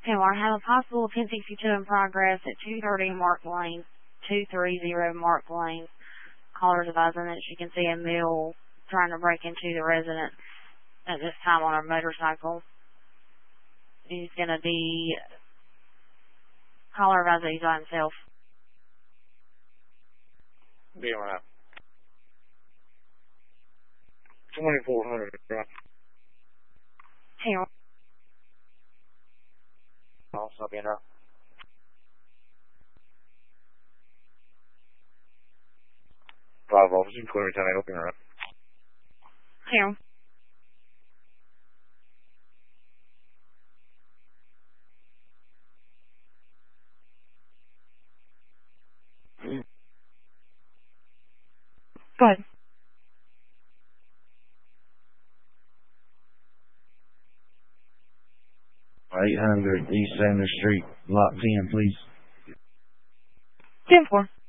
Okay, well, I have a possible 1062 in progress at 230 Mark Lane, 230 Mark Lane. Caller's advising that she can see a male trying to break into the residence at this time on her motorcycle. He's going to be, caller advising he's on himself. Be on that. 2400, right? Hey, I'll stop in now. 5 officers, Cleary County, open right? hey. Go ahead. 800 East 7th Street, Lot 10, please. 10-4.